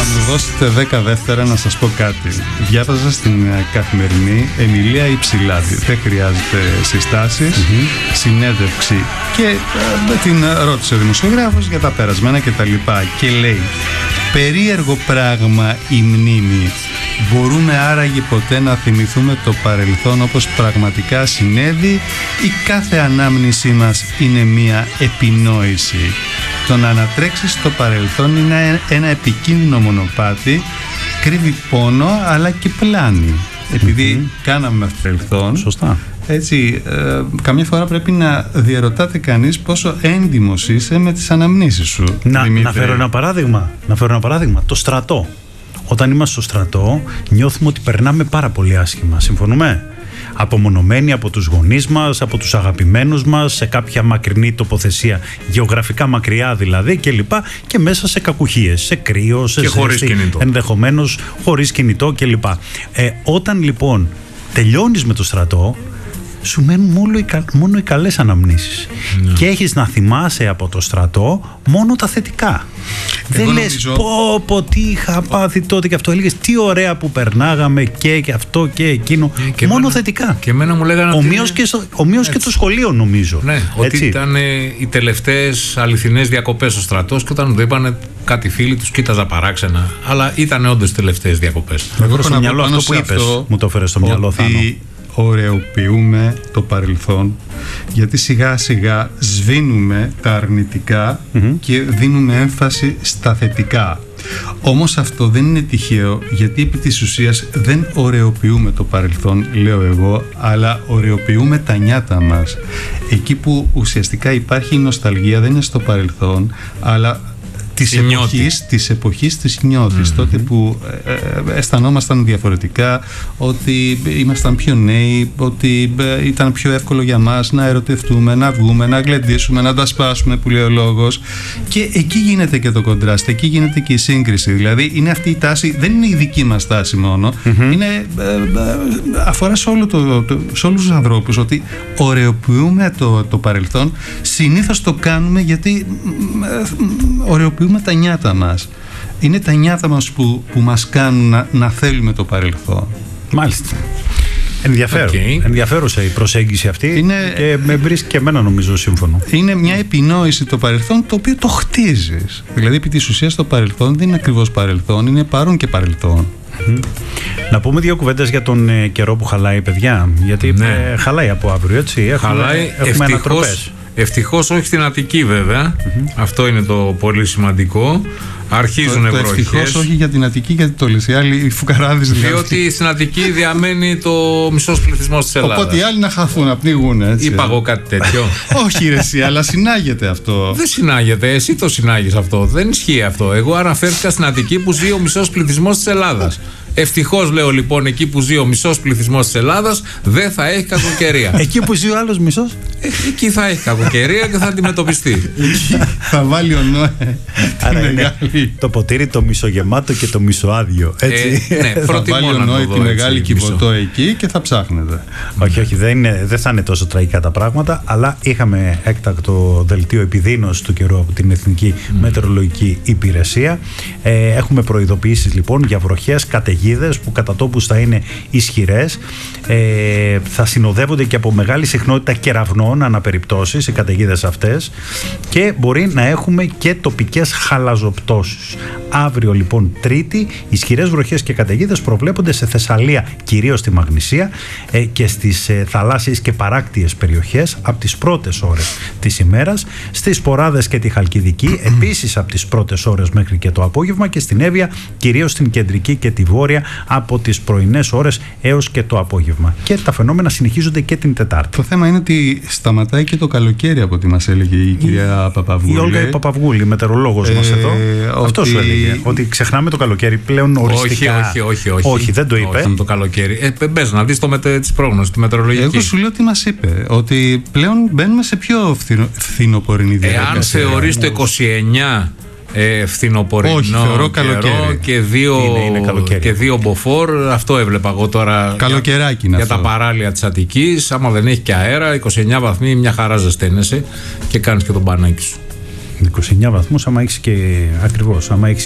μου δώσετε 10 δεύτερα να σας πω κάτι. Διάβαζα στην Καθημερινή Εμιλία Υψηλάτη. Δεν χρειάζεται συστάσεις, συνέντευξη. Και την ρώτησε ο δημοσιογράφος για τα περασμένα και τα λοιπά. Και λέει, περίεργο πράγμα η μνήμη. Μπορούμε άραγε ποτέ να θυμηθούμε το παρελθόν όπως πραγματικά συνέβη, ή κάθε ανάμνησή μας είναι μία επινόηση? Το να ανατρέξεις στο παρελθόν είναι ένα επικίνδυνο μονοπάτι, κρύβει πόνο αλλά και πλάνη. Επειδή κάναμε παρελθόν, σωστά. Έτσι, καμιά φορά πρέπει να διαρωτάται κανείς πόσο έντιμος είσαι με τις αναμνήσεις σου. Να φέρω ένα παράδειγμα. Το στρατό. Όταν είμαστε στο στρατό, νιώθουμε ότι περνάμε πάρα πολύ άσχημα. Συμφωνούμε? Απομονωμένοι από τους γονείς μας, από τους αγαπημένους μας, σε κάποια μακρινή τοποθεσία, γεωγραφικά μακριά δηλαδή κλπ. Και μέσα σε κακουχίες, σε κρύο, σε ζέστη, ενδεχομένως χωρίς κινητό κλπ. Όταν λοιπόν τελειώνεις με το στρατό, σου μένουν μόνο οι καλές αναμνήσεις. Και έχεις να θυμάσαι από το στρατό μόνο τα θετικά. Δεν λες πω τι είχα πάθει τότε και αυτό. Έλεγες τι ωραία που περνάγαμε και αυτό και εκείνο. Και μόνο θετικά. Και εμένα μου λέγανε ομοίως και το σχολείο, νομίζω. Ναι, ότι ήταν οι τελευταίες αληθινές διακοπές στο στρατός, και όταν μου είπανε κάτι φίλοι τους κοίταζα παράξενα. Αλλά ήταν όντως οι τελευταίες διακοπές. Εγώ στο μυαλό αυτό που είπες μου το έφερε στο μυαλό, Θάνο. Ωρεοποιούμε το παρελθόν, γιατί σιγά σιγά σβήνουμε τα αρνητικά και δίνουμε έμφαση στα θετικά. Όμως αυτό δεν είναι τυχαίο, γιατί επί της ουσίας δεν ωρεοποιούμε το παρελθόν, λέω εγώ, αλλά ωρεοποιούμε τα νιάτα μας. Εκεί που υπάρχει η νοσταλγία δεν είναι στο παρελθόν, αλλά της εποχής της νιώθεις, τότε που αισθανόμασταν διαφορετικά, ότι ήμασταν πιο νέοι, ότι ήταν πιο εύκολο για μας να ερωτευτούμε, να βγούμε, να γλεντήσουμε, να τα σπάσουμε, που λέει ο λόγος. Και εκεί γίνεται και το κοντράστ, εκεί γίνεται και η σύγκριση. Δηλαδή είναι αυτή η τάση, δεν είναι η δική μας τάση μόνο, είναι, αφορά σε όλους τους ανθρώπους, ότι ωρεοποιούμε το παρελθόν. Συνήθως το κάνουμε γιατί ωρεοποιούμε τα νιάτα μας. Είναι τα νιάτα μας που μας κάνουν να θέλουμε το παρελθόν. Μάλιστα. Ενδιαφέρουσα η προσέγγιση αυτή, και με βρίσκει και εμένα νομίζω σύμφωνο. Είναι μια επινόηση το παρελθόν, το οποίο το χτίζεις. Δηλαδή επί της ουσίας το παρελθόν δεν είναι ακριβώς παρελθόν, είναι παρόν και παρελθόν. Να πούμε δύο κουβέντες για τον καιρό που χαλάει, παιδιά. Γιατί χαλάει από αύριο, έτσι. Έχουμε ανατροπές. Ευτυχώς όχι στην Αττική, βέβαια. Αυτό είναι το πολύ σημαντικό. Αρχίζουν βροχές. Ευτυχώς όχι για την Αττική, γιατί το λες. Οι άλλοι, οι φουκαράδες δηλαδή. Διότι στην Αττική διαμένει το μισός πληθυσμός της Ελλάδας. Οπότε οι άλλοι να χαθούν, να πνίγουν, έτσι. Είπα εγώ κάτι τέτοιο? Όχι ρε εσύ, αλλά συνάγεται αυτό. Δεν συνάγεται, εσύ το συνάγεις αυτό. Δεν ισχύει αυτό. Εγώ αναφέρθηκα στην Αττική που ζει ο μισός πληθυσμός της Ελλάδας. Ευτυχώς, λέω λοιπόν, εκεί που ζει ο μισός πληθυσμός της Ελλάδας δεν θα έχει κακοκαιρία. Εκεί που ζει ο άλλος μισός, εκεί θα έχει κακοκαιρία και θα αντιμετωπιστεί. Θα βάλει ο Νόε τη μεγάλη. Το ποτήρι το μισογεμάτο και το μισοάδιο. Έτσι. Θα βάλει ο Νόε τη μεγάλη κυβωτό εκεί και θα ψάχνετε. Όχι, δεν θα είναι τόσο τραγικά τα πράγματα, αλλά είχαμε έκτακτο δελτίο επιδείνωσης του καιρού από την Εθνική Μετεωρολογική Υπηρεσία. Έχουμε προειδοποιήσεις λοιπόν για βροχές, καταιγίδες που κατά τόπους θα είναι ισχυρές, θα συνοδεύονται και από μεγάλη συχνότητα κεραυνών αναπεριπτώσεις οι καταιγίδες αυτές, και μπορεί να έχουμε και τοπικές χαλαζοπτώσεις. Αύριο λοιπόν Τρίτη, ισχυρές βροχές και καταιγίδες προβλέπονται σε Θεσσαλία, κυρίως στη Μαγνησία, και στις θαλάσσιες και παράκτιες περιοχές από τις πρώτες ώρες της ημέρας, στις Ποράδες και τη Χαλκιδική επίσης από τις πρώτες ώρες μέχρι και το απόγευμα, και στην Εύβοια, κυρίως στην κεντρική και τη βόρεια, από τις πρωινές ώρες έως και το απόγευμα. Και τα φαινόμενα συνεχίζονται και την Τετάρτη. Το θέμα είναι ότι σταματάει και το καλοκαίρι, από ό,τι μας έλεγε η κυρία Παπαυγούλη. Η Όλγα Παπαυγούλη, η μετεωρολόγος μας εδώ. Αυτό σου έλεγε. Ότι ξεχνάμε το καλοκαίρι πλέον οριστικά. Όχι, δεν το είπε. Το καλοκαίρι. Μπες να δεις τις πρόγνωσης, τη μετεωρολογική. Εγώ σου λέω τι μας είπε. Ότι πλέον μπαίνουμε σε πιο φθινοπορεινή διαδικασία. Εάν θεωρείς το 29 φθινοπορεινό καιρό και δύο μποφόρ, αυτό έβλεπα εγώ τώρα για τα παράλια της Αττικής. Άμα δεν έχει και αέρα, 29 βαθμοί, μια χαρά ζεσταίνεσαι και κάνεις και τον μπανάκι σου. 29 βαθμούς άμα έχεις και ακριβώς, άμα έχεις